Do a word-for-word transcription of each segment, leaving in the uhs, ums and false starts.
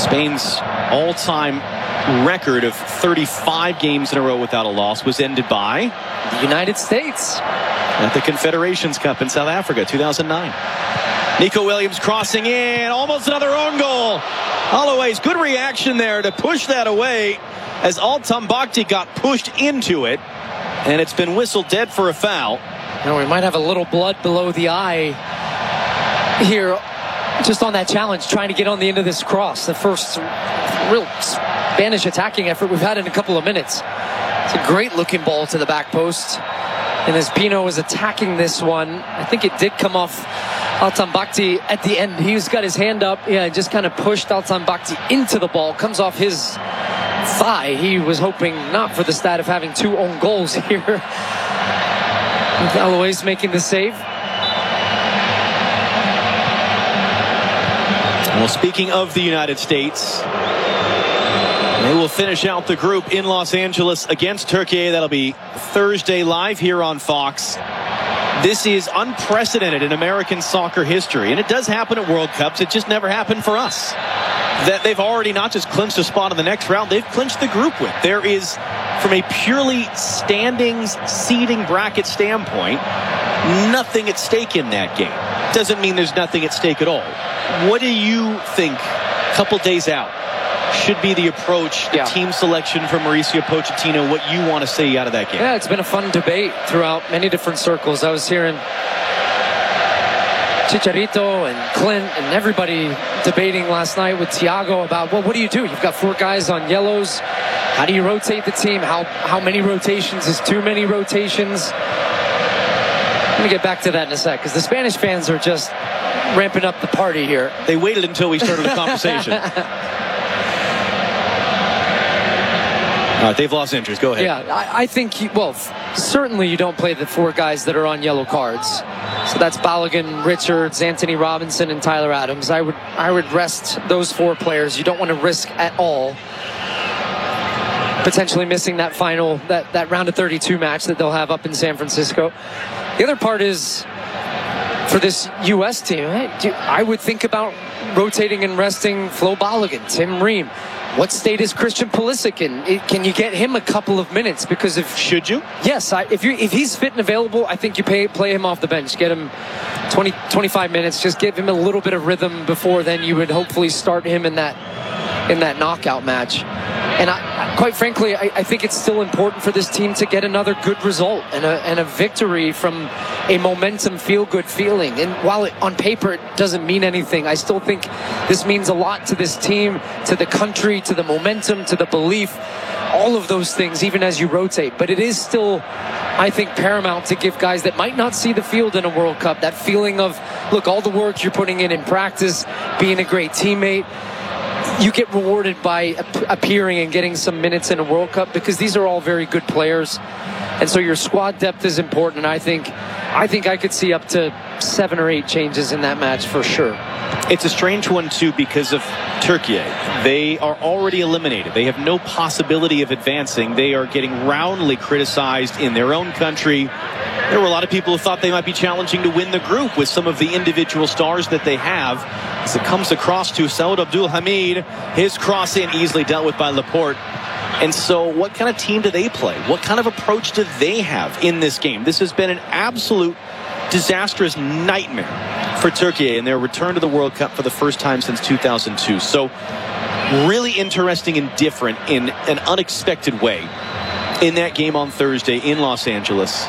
Spain's all-time record of thirty-five games in a row without a loss was ended by the United States at the Confederations Cup in South Africa, two thousand nine. Nico Williams crossing in, almost another own goal. Holloway's good reaction there to push that away as Altan Bakhti got pushed into it, and it's been whistled dead for a foul. You know, we might have a little blood below the eye here just on that challenge, trying to get on the end of this cross. The first real Spanish attacking effort we've had in a couple of minutes. It's a great looking ball to the back post. And as Pino was attacking this one, I think it did come off Altan Bakhti at the end. He's got his hand up, yeah, just kind of pushed Altan Bakhti into the ball. Comes off his thigh. He was hoping not for the stat of having two own goals here. Holloway's making the save. Well, speaking of the United States, they will finish out the group in Los Angeles against Turkey. That'll be Thursday live here on Fox. This is unprecedented in American soccer history, and it does happen at World Cups. It just never happened for us. That they've already not just clinched a spot in the next round, they've clinched the group with. There is, from a purely standings seeding bracket standpoint, nothing at stake in that game. Doesn't mean there's nothing at stake at all. What do you think, a couple days out, should be the approach, the yeah. team selection from Mauricio Pochettino, what you want to see out of that game? Yeah, it's been a fun debate throughout many different circles. I was hearing Chicharito and Clint and everybody debating last night with Thiago about, well, what do you do? You've got four guys on yellows. How do you rotate the team? How, how many rotations is too many rotations? Let me get back to that in a sec, because the Spanish fans are just ramping up the party here. They waited until we started the conversation. All right, they've lost interest. Go ahead. Yeah, I, I think, you, well, certainly you don't play the four guys that are on yellow cards. So that's Balogun, Richards, Anthony Robinson, and Tyler Adams. I would, I would rest those four players. You don't want to risk at all potentially missing that final, that, that round of thirty-two match that they'll have up in San Francisco. The other part is, for this U S team, I would think about rotating and resting Flo Balogun, Tim Ream. What state is Christian Pulisic in? Can you get him a couple of minutes? Because if should you? Yes, I, if you if he's fit and available, I think you pay, play him off the bench. Get him twenty, twenty-five minutes. Just give him a little bit of rhythm before then you would hopefully start him in that in that knockout match. And I, quite frankly, I, I think it's still important for this team to get another good result and a, and a victory from a momentum, feel-good feeling. And while it, on paper it doesn't mean anything, I still think this means a lot to this team, to the country, to the momentum, to the belief, all of those things, even as you rotate. But it is still, I think, paramount to give guys that might not see the field in a World Cup that feeling of, look, all the work you're putting in in practice, being a great teammate, you get rewarded by appearing and getting some minutes in a World Cup, because these are all very good players. And so your squad depth is important. I think I think I could see up to seven or eight changes in that match for sure. It's a strange one, too, because of Turkey. They are already eliminated. They have no possibility of advancing. They are getting roundly criticized in their own country. There were a lot of people who thought they might be challenging to win the group with some of the individual stars that they have. As it comes across to Saud Abdul Hamid, his cross in easily dealt with by Laporte. And so what kind of team do they play? What kind of approach do they have in this game? This has been an absolute disastrous nightmare for Turkey in their return to the World Cup for the first time since two thousand two. So really interesting and different in an unexpected way in that game on Thursday in Los Angeles.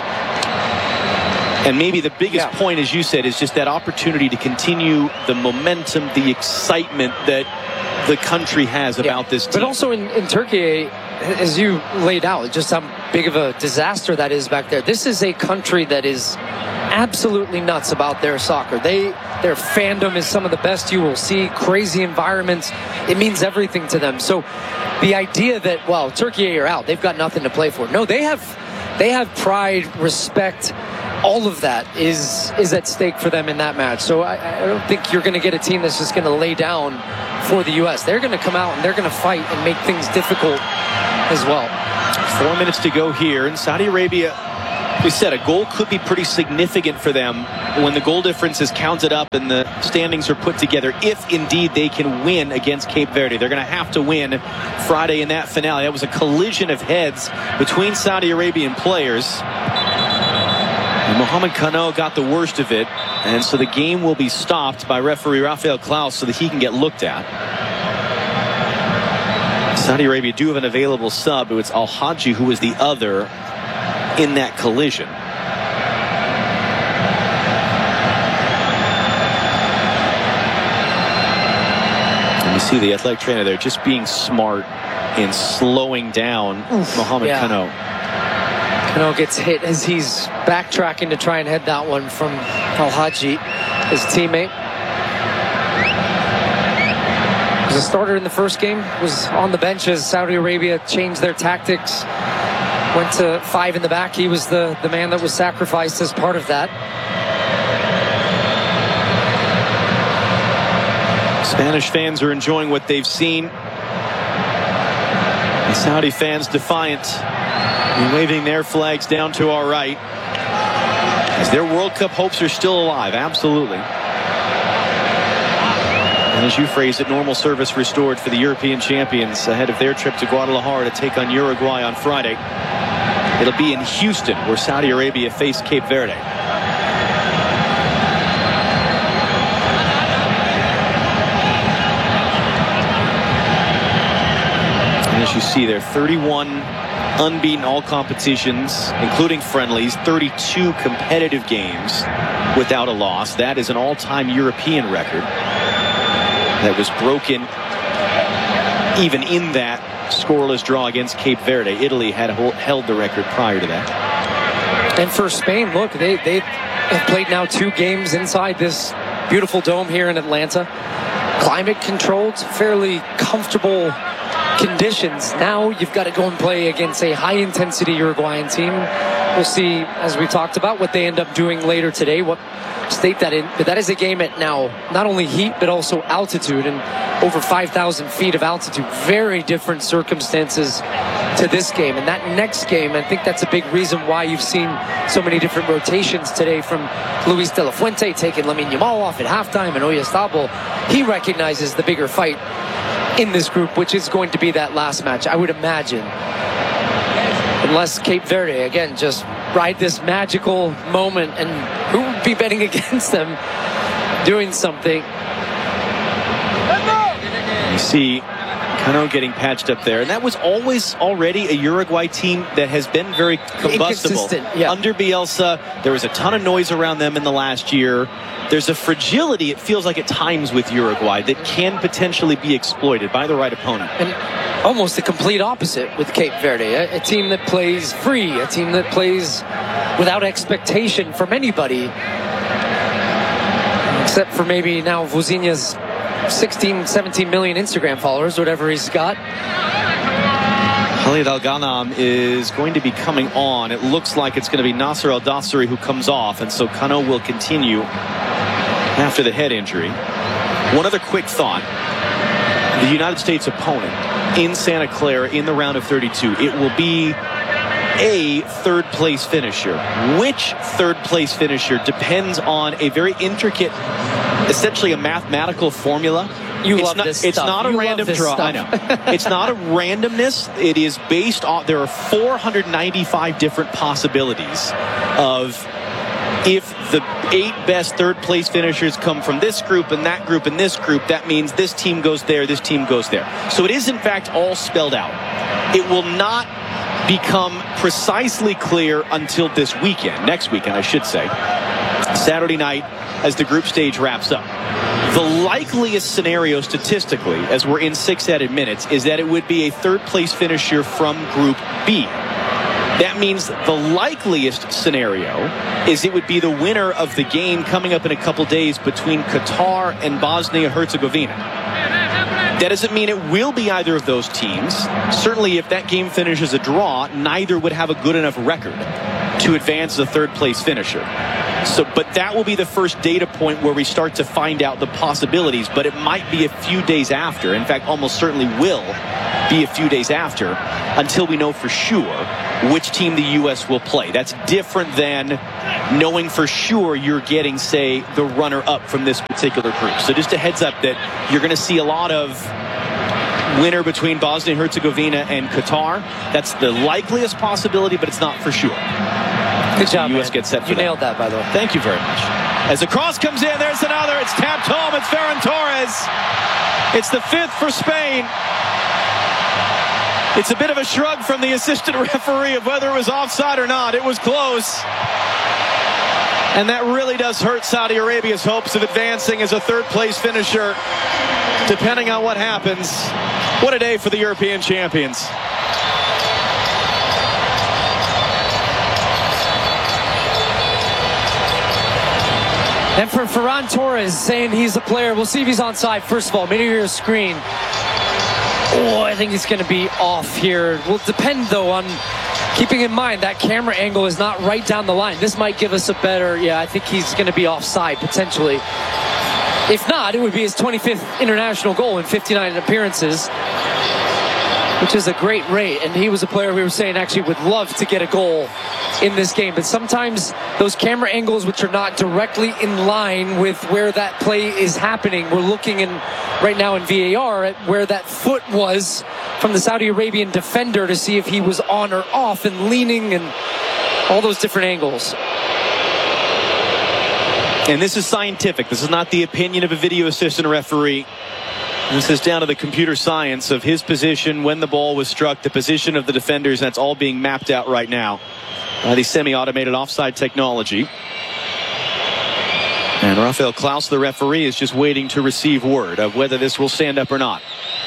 And maybe the biggest yeah. point, as you said, is just that opportunity to continue the momentum, the excitement that the country has about yeah. this team. But also in, in Turkey, as you laid out, just how big of a disaster that is back there. This is a country that is absolutely nuts about their soccer. They their fandom is some of the best you will see. Crazy environments. It means everything to them. So the idea that, well, Turkey are out, they've got nothing to play for. No, they have they have pride, respect. All of that is is at stake for them in that match. So I, I don't think you're going to get a team that's just going to lay down for the U S. They're going to come out and they're going to fight and make things difficult as well. Four minutes to go here in Saudi Arabia. We said a goal could be pretty significant for them when the goal difference is counted up and the standings are put together, if indeed they can win against Cape Verde. They're going to have to win Friday in that finale. That was a collision of heads between Saudi Arabian players. And Mohamed Kano got the worst of it, and so the game will be stopped by referee Rafael Klaus so that he can get looked at. Saudi Arabia do have an available sub. It's Al Haji who was the other in that collision. And you see the athletic trainer there just being smart in slowing down Oof, Mohamed yeah. Kano. Kano gets hit as he's backtracking to try and head that one from Al Haji, his teammate. The starter in the first game, was on the bench as Saudi Arabia changed their tactics, went to five in the back. He was the, the man that was sacrificed as part of that. Spanish fans are enjoying what they've seen. The Saudi fans defiant and waving their flags down to our right as their World Cup hopes are still alive. Absolutely. And as you phrased it, normal service restored for the European champions ahead of their trip to Guadalajara to take on Uruguay on Friday. It'll be in Houston, where Saudi Arabia face Cape Verde. And as you see there, thirty-one unbeaten all competitions, including friendlies, thirty-two competitive games without a loss. That is an all-time European record that was broken even in that scoreless draw against Cape Verde. Italy had held the record prior to that. And for Spain, look, they, they have played now two games inside this beautiful dome here in Atlanta. Climate controlled, fairly comfortable conditions. Now you've got to go and play against a high-intensity Uruguayan team. We'll see, as we talked about, what they end up doing later today, what state that in. But that is a game at now not only heat, but also altitude, and over five thousand feet of altitude. Very different circumstances to this game. And that next game, I think that's a big reason why you've seen so many different rotations today from Luis de la Fuente taking Lamine Yamal off at halftime, and Oyarzabal, he recognizes the bigger fight in this group, which is going to be that last match, I would imagine. Unless Cape Verde, again, just ride this magical moment, and who would be betting against them doing something? You see Kano getting patched up there, and that was always already a Uruguay team that has been very combustible. Yeah. Under Bielsa, there was a ton of noise around them in the last year. There's a fragility, it feels like at times, with Uruguay that can potentially be exploited by the right opponent. And almost the complete opposite with Cape Verde, a, a team that plays free, a team that plays without expectation from anybody, except for maybe now Vozinha's sixteen, seventeen million Instagram followers, whatever he's got. Khalid Al-Ghanam is going to be coming on. It looks like it's going to be Nasser Al-Dossari who comes off, and so Kano will continue after the head injury. One other quick thought. The United States opponent in Santa Clara in the round of thirty-two, it will be a third place finisher. Which third place finisher depends on a very intricate, essentially a mathematical formula. You it's love not, this It's stuff. not a you random draw. Stuff. I know. It's not a randomness. It is based on, there are four hundred ninety-five different possibilities of if the eight best third place finishers come from this group and that group and this group, that means this team goes there, this team goes there. So it is in fact all spelled out. It will not become precisely clear until this weekend, next weekend I should say, Saturday night as the group stage wraps up. The likeliest scenario statistically, as we're in six added minutes, is that it would be a third place finisher from Group B. That means the likeliest scenario is it would be the winner of the game coming up in a couple days between Qatar and Bosnia-Herzegovina. That doesn't mean it will be either of those teams. Certainly if that game finishes a draw, neither would have a good enough record to advance as a third place finisher. So, but that will be the first data point where we start to find out the possibilities, but it might be a few days after, in fact almost certainly will, be a few days after until we know for sure which team the U S will play. That's different than knowing for sure you're getting, say, the runner-up from this particular group. So just a heads up that you're going to see a lot of winner between Bosnia and Herzegovina and Qatar. That's the likeliest possibility, but it's not for sure. Good job, the U S man. gets set for You that. nailed that, by the way. Thank you very much. As the cross comes in, there's another. It's tapped home. It's Ferran Torres. It's the fifth for Spain. It's a bit of a shrug from the assistant referee of whether it was offside or not. It was close. And that really does hurt Saudi Arabia's hopes of advancing as a third-place finisher, depending on what happens. What a day for the European champions. And for Ferran Torres saying he's a player, we'll see if he's onside. First of all, maybe your screen. Oh, I think he's going to be off here. Will depend, though, on keeping in mind that camera angle is not right down the line. This might give us a better, yeah, I think he's going to be offside, potentially. If not, it would be his twenty-fifth international goal in fifty-nine appearances, which is a great rate. And he was a player we were saying actually would love to get a goal in this game. But sometimes those camera angles, which are not directly in line with where that play is happening, we're looking in right now in V A R at where that foot was from the Saudi Arabian defender to see if he was on or off and leaning and all those different angles. And this is scientific. This is not the opinion of a video assistant referee. This is down to the computer science of his position when the ball was struck, the position of the defenders. That's all being mapped out right now by the semi-automated offside technology. And Rafael Klaus, the referee, is just waiting to receive word of whether this will stand up or not.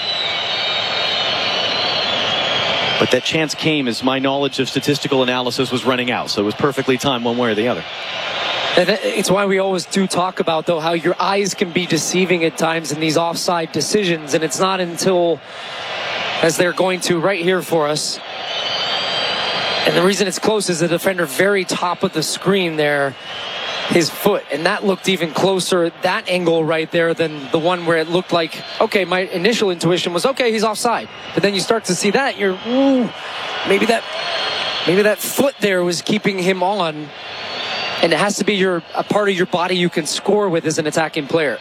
But that chance came as my knowledge of statistical analysis was running out, so it was perfectly timed one way or the other. And it's why we always do talk about, though, how your eyes can be deceiving at times in these offside decisions. And it's not until, as they're going to right here for us, and the reason it's close is the defender very top of the screen there, his foot. And that looked even closer, that angle right there, than the one where it looked like, okay, my initial intuition was, okay, he's offside. But then you start to see that, you're, ooh, maybe that, maybe that foot there was keeping him on. And it has to be your a part of your body you can score with as an attacking player.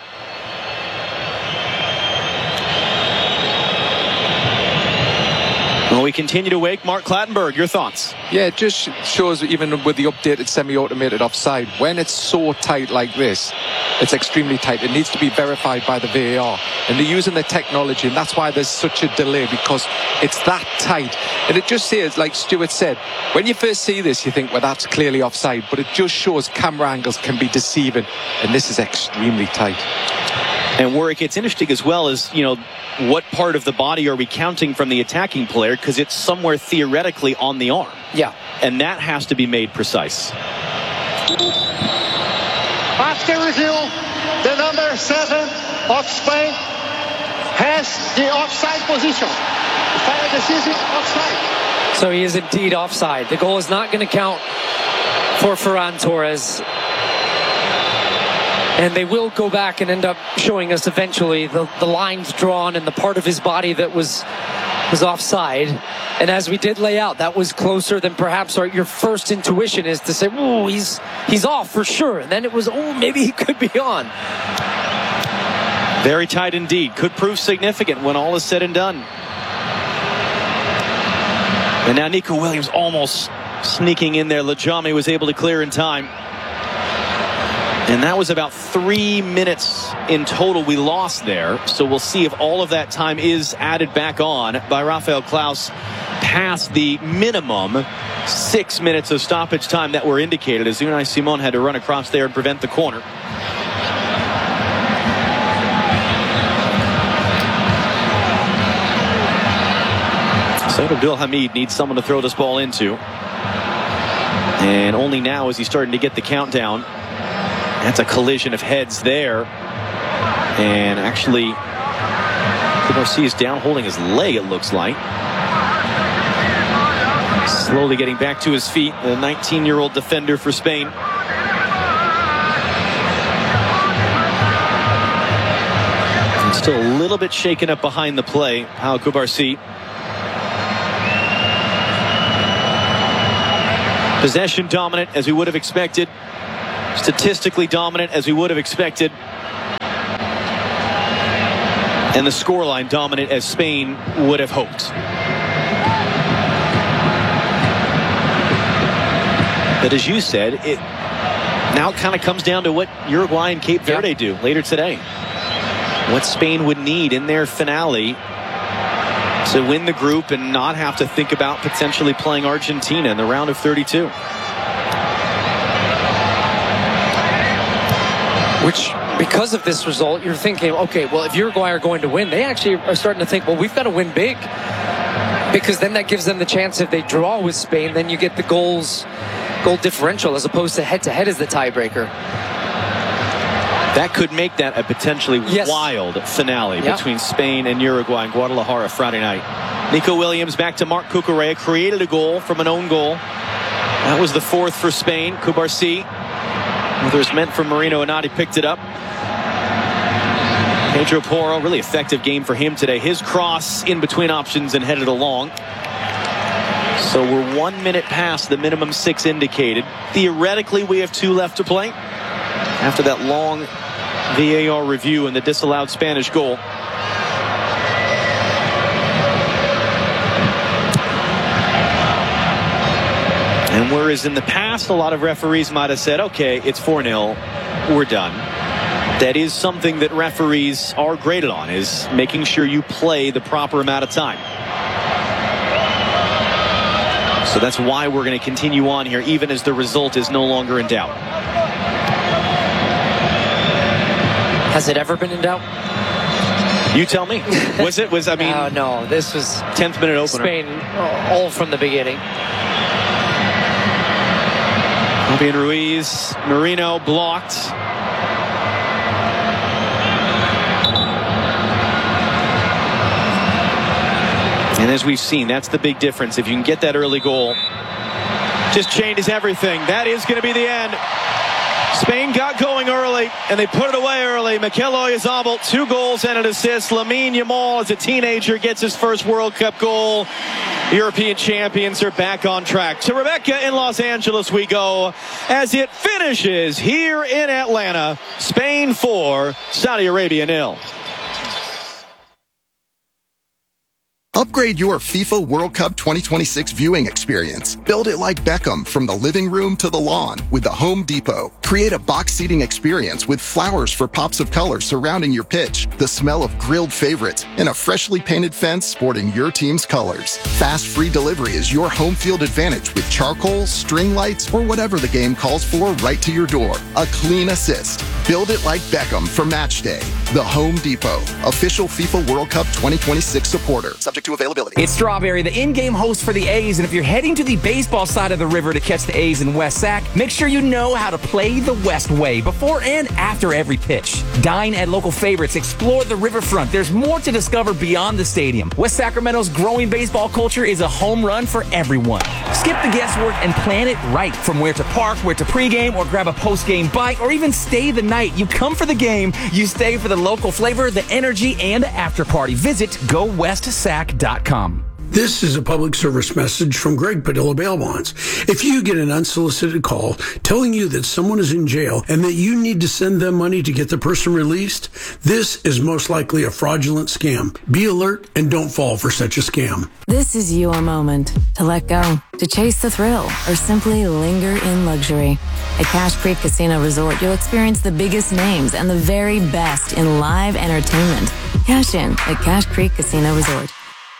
Well, we continue to wake. Mark Clattenburg, your thoughts? Yeah, it just shows, even with the updated semi-automated offside, when it's so tight like this, it's extremely tight. It needs to be verified by the V A R. And they're using the technology, and that's why there's such a delay, because it's that tight. And it just says, like Stuart said, when you first see this, you think, well, that's clearly offside. But it just shows camera angles can be deceiving. And this is extremely tight. And where it gets interesting as well is, you know, what part of the body are we counting from the attacking player? Because it's somewhere theoretically on the arm. Yeah. And that has to be made precise. After review, the number seven of Spain has the offside position. Final decision, offside. So he is indeed offside. The goal is not going to count for Ferran Torres. And they will go back and end up showing us eventually the, the lines drawn and the part of his body that was was offside. And as we did lay out, that was closer than perhaps our, your first intuition is to say, oh, he's, he's off for sure. And then it was, oh, maybe he could be on. Very tight indeed. Could prove significant when all is said and done. And now Nico Williams almost sneaking in there. Lajami was able to clear in time. And that was about three minutes in total we lost there. So we'll see if all of that time is added back on by Rafael Klaus past the minimum six minutes of stoppage time that were indicated, as Unai Simon had to run across there and prevent the corner. Said Abdelhamid needs someone to throw this ball into. And only now is he starting to get the countdown. That's a collision of heads there. And actually, Garcia is down holding his leg, it looks like. Slowly getting back to his feet, the nineteen-year-old defender for Spain. And still a little bit shaken up behind the play, Pau Cubarsí. Possession dominant as we would have expected. Statistically dominant as we would have expected. And the scoreline dominant as Spain would have hoped. But as you said, it now kind of comes down to what Uruguay and Cape Verde yeah. do later today. What Spain would need in their finale to win the group and not have to think about potentially playing Argentina in the round of thirty-two. Which, because of this result, you're thinking, okay, well, if Uruguay are going to win, they actually are starting to think, well, we've got to win big. Because then that gives them the chance, if they draw with Spain, then you get the goals, goal differential as opposed to head-to-head as the tiebreaker. That could make that a potentially yes. wild finale yeah. between Spain and Uruguay in Guadalajara Friday night. Nico Williams back to Marc Cucurella, created a goal from an own goal. That was the fourth for Spain. Cubarsí, whether it was meant for Marino or not, he picked it up. Pedro Porro, really effective game for him today. His cross in between options and headed along. So we're one minute past the minimum six indicated. Theoretically, we have two left to play after that long V A R review and the disallowed Spanish goal. And whereas in the past, a lot of referees might have said, okay, it's four nil, we're done. That is something that referees are graded on, is making sure you play the proper amount of time. So that's why we're going to continue on here, even as the result is no longer in doubt. Has it ever been in doubt? You tell me. Was it? Was I mean? No, no. This was tenth minute opener. Spain, all from the beginning. Fabian Ruiz, Marino blocked. And as we've seen, that's the big difference. If you can get that early goal, just changes everything. That is going to be the end. Spain got going early, and they put it away early. Mikel Oyarzabal, two goals and an assist. Lamine Yamal, as a teenager, gets his first World Cup goal. European champions are back on track. To Rebecca in Los Angeles we go as it finishes here in Atlanta. Spain four, Saudi Arabia nil. Upgrade your FIFA World Cup twenty twenty-six viewing experience. Build it like Beckham from the living room to the lawn with the Home Depot. Create a box seating experience with flowers for pops of color surrounding your pitch, the smell of grilled favorites, and a freshly painted fence sporting your team's colors. Fast free delivery is your home field advantage with charcoal, string lights, or whatever the game calls for right to your door. A clean assist. Build it like Beckham for match day. The Home Depot, official FIFA World Cup twenty twenty-six supporter. Subject to availability. It's Strawberry, the in-game host for the A's, and if you're heading to the baseball side of the river to catch the A's in West Sac, make sure you know how to play the West way before and after every pitch. Dine at local favorites, explore the riverfront. There's more to discover beyond the stadium. West Sacramento's growing baseball culture is a home run for everyone. Skip the guesswork and plan it right. From where to park, where to pregame, or grab a post-game bite, or even stay the night. You come for the game, you stay for the local flavor, the energy, and the after party. Visit go west sac dot com. This is a public service message from Greg Padilla Bail Bonds. If you get an unsolicited call telling you that someone is in jail and that you need to send them money to get the person released, this is most likely a fraudulent scam. Be alert and don't fall for such a scam. This is your moment to let go, to chase the thrill, or simply linger in luxury. At Cache Creek Casino Resort, you'll experience the biggest names and the very best in live entertainment. Cash in at Cache Creek Casino Resort.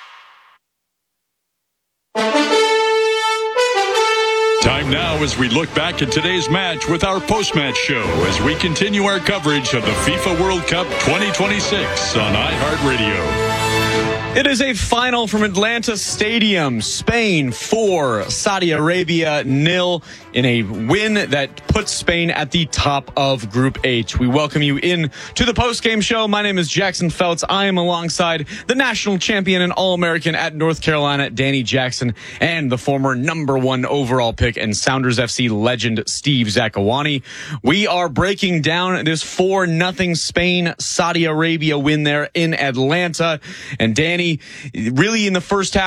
Time now as we look back at today's match with our post-match show as we continue our coverage of the FIFA World Cup twenty twenty-six on iHeartRadio. It is a final from Atlanta Stadium. Spain four, Saudi Arabia nil in a win that puts Spain at the top of Group H. We welcome you in to the post-game show. My name is Jackson Feltz. I am alongside the national champion and All-American at North Carolina, Danny Jackson, and the former number one overall pick and Sounders F C legend, Steve Zakawani. We are breaking down this four nothing Spain Saudi Arabia win there in Atlanta. And Danny, really in the first half,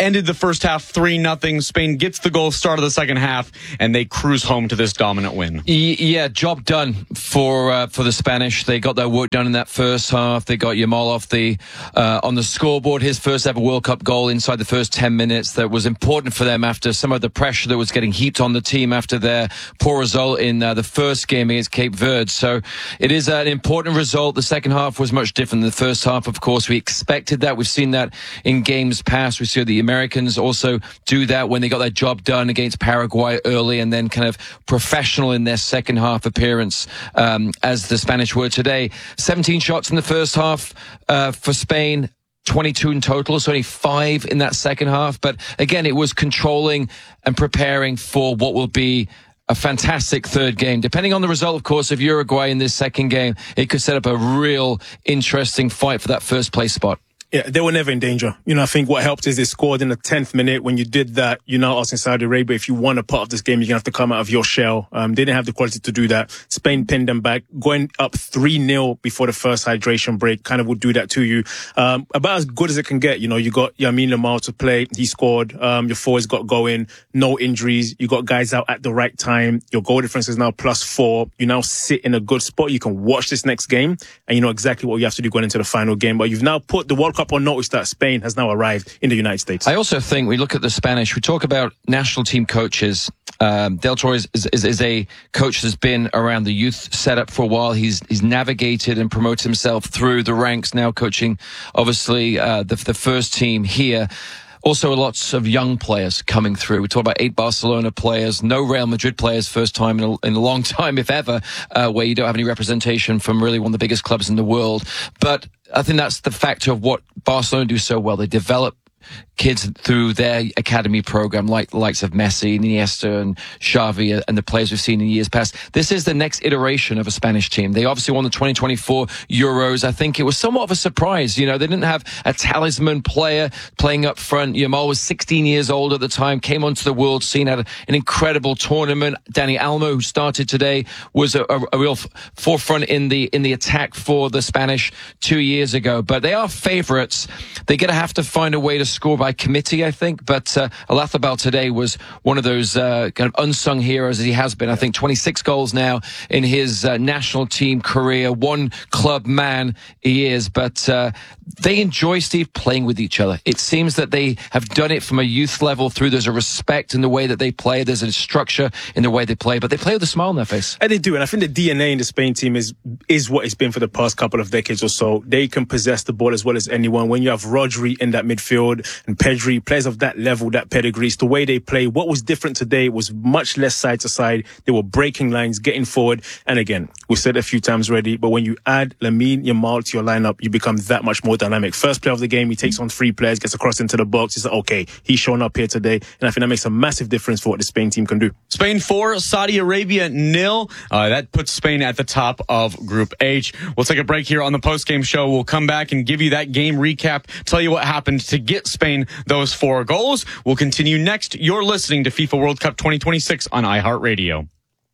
ended the first half three nothing. Spain gets the goal start of the second half, and they cruise home to this dominant win. Yeah, job done for uh, for the Spanish. They got their work done in that first half. They got Yamal off the uh, on the scoreboard, his first ever World Cup goal inside the first ten minutes. That was important for them after some of the pressure that was getting heaped on the team after their poor result in uh, the first game against Cape Verde. So it is an important result. The second half was much different than the first half. Of course, we expected that. We've seen that in games past. We see the Americans also do that when they got their job done against Paraguay early, and then kind of professional in their second half appearance, um, as the Spanish were today. seventeen shots in the first half uh, for Spain. twenty-two in total, so only five in that second half. But again, it was controlling and preparing for what will be a fantastic third game. Depending on the result, of course, of Uruguay in this second game, it could set up a real interesting fight for that first place spot. Yeah, they were never in danger. You know, I think what helped is they scored in the tenth minute. When you did that, you're now asking Saudi Arabia, if you want a part of this game, you're going to have to come out of your shell. Um, they didn't have the quality to do that. Spain pinned them back. Going up three nil before the first hydration break kind of would do that to you. Um, about as good as it can get. You know, you got Lamine Yamal to play. He scored. Um, your forwards got going. No injuries. You got guys out at the right time. Your goal difference is now plus four. You now sit in a good spot. You can watch this next game, and you know exactly what you have to do going into the final game. But you've now put the World Cup on notice that Spain has now arrived in the United States. I also think we look at the Spanish, we talk about national team coaches. Um, Del Torre is, is, is a coach that's been around the youth setup for a while. He's he's navigated and promoted himself through the ranks, now coaching, obviously, uh, the, the first team here. Also, lots of young players coming through. We talk about eight Barcelona players, no Real Madrid players, first time in a, in a long time, if ever, uh, where you don't have any representation from really one of the biggest clubs in the world. But I think that's the factor of what Barcelona do so well. They develop kids through their academy program, like the likes of Messi, Iniesta, and Xavi, and the players we've seen in years past. This is the next iteration of a Spanish team. They obviously won the twenty twenty-four Euros. I think it was somewhat of a surprise. You know, they didn't have a talisman player playing up front. Yamal was sixteen years old at the time, came onto the world scene, had an incredible tournament. Dani Olmo, who started today, was a, a, a real forefront in the in the attack for the Spanish two years ago. But they are favourites. They're going to have to find a way to score by committee, I think. But uh, Oyarzabal today was one of those uh, kind of unsung heroes as he has been. I think twenty-six goals now in his uh, national team career. One club man he is. But uh, they enjoy, Steve, playing with each other. It seems that they have done it from a youth level through. There's a respect in the way that they play. There's a structure in the way they play. But they play with a smile on their face. And they do. And I think the D N A in the Spain team is is what it's been for the past couple of decades or so. They can possess the ball as well as anyone. When you have Rodri in that midfield and Pedri, players of that level, that pedigree, it's the way they play. What was different today was much less side to side. They were breaking lines, getting forward. And again, we've said it a few times already, but when you add Lamine Yamal to your lineup, you become that much more dynamic. First player of the game, he takes on three players, gets across into the box. He's like, okay, he's shown up here today. And I think that makes a massive difference for what the Spain team can do. Spain four, Saudi Arabia nil. Uh, that puts Spain at the top of Group H. We'll take a break here on the post-game show. We'll come back and give you that game recap, tell you what happened to get Spain those four goals. We'll continue next. You're listening to FIFA World Cup twenty twenty-six on iHeartRadio.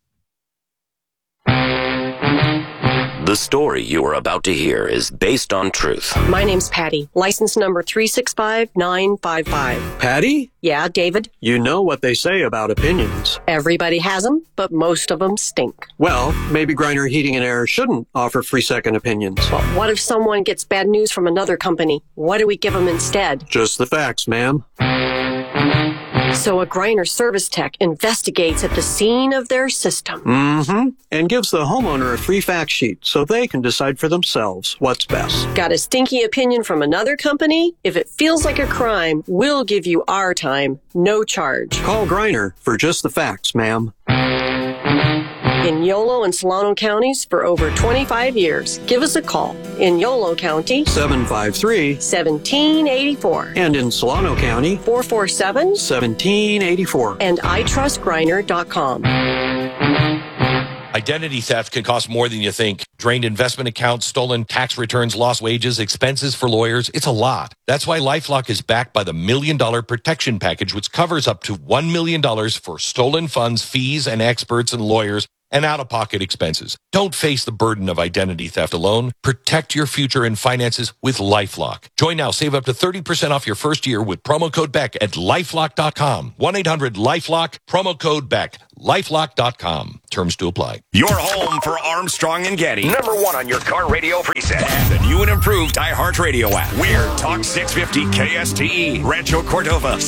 The story you are about to hear is based on truth. My name's Patty, license number three six five nine five five. Patty? Yeah, David? You know what they say about opinions. Everybody has them, but most of them stink. Well, maybe Griner Heating and Air shouldn't offer free second opinions. Well, what if someone gets bad news from another company? What do we give them instead? Just the facts, ma'am. So a Griner service tech investigates at the scene of their system. Mm-hmm. And gives the homeowner a free fact sheet so they can decide for themselves what's best. Got a stinky opinion from another company? If it feels like a crime, we'll give you our time. No charge. Call Griner for just the facts, ma'am. In Yolo and Solano counties for over twenty-five years. Give us a call. In Yolo County, seven five three, one seven eight four. And in Solano County, four four seven, one seven eight four. And I trust Griner dot com. Identity theft can cost more than you think. Drained investment accounts, stolen tax returns, lost wages, expenses for lawyers. It's a lot. That's why LifeLock is backed by the Million Dollar Protection Package, which covers up to one million dollars for stolen funds, fees, and experts and lawyers and out-of-pocket expenses. Don't face the burden of identity theft alone. Protect your future and finances with LifeLock. Join now. Save up to thirty percent off your first year with promo code Beck at lifelock dot com. one eight hundred lifelock, promo code Beck. lifelock dot com. Terms to apply. Your home for Armstrong and Getty. Number one on your car radio preset. And the new and improved iHeartRadio app. We're Talk six fifty K S T E, Rancho Cordova,